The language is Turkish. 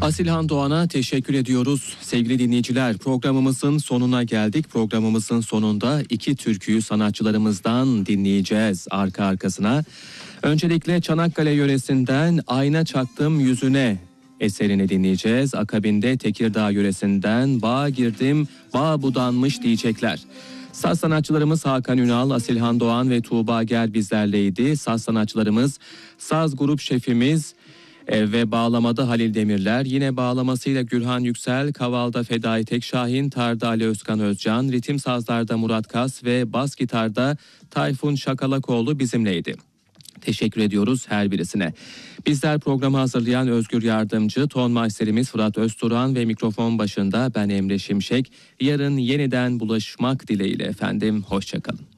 Asilhan Doğan'a teşekkür ediyoruz. Sevgili dinleyiciler, programımızın sonuna geldik. Programımızın sonunda iki türküyü sanatçılarımızdan dinleyeceğiz arka arkasına. Öncelikle Çanakkale yöresinden Ayna Çaktım Yüzüne eserini dinleyeceğiz. Akabinde Tekirdağ yöresinden Bağa Girdim, Bağ Budanmış diyecekler. Saz sanatçılarımız Hakan Ünal, Asilhan Doğan ve Tuğba Ger bizlerleydi. Saz sanatçılarımız Saz Grup Şefimiz ve bağlamada Halil Demirler, yine bağlamasıyla Gürhan Yüksel, kavalda Fedai Tekşahin, tarda Ali Özkan Özcan, ritim sazlarda Murat Kas ve bas gitarda Tayfun Şakalakoğlu bizimleydi. Teşekkür ediyoruz her birisine. Bizler programı hazırlayan Özgür Yardımcı, ton masterimiz Fırat Özturan ve mikrofon başında ben Emre Şimşek. Yarın yeniden buluşmak dileğiyle efendim, hoşçakalın.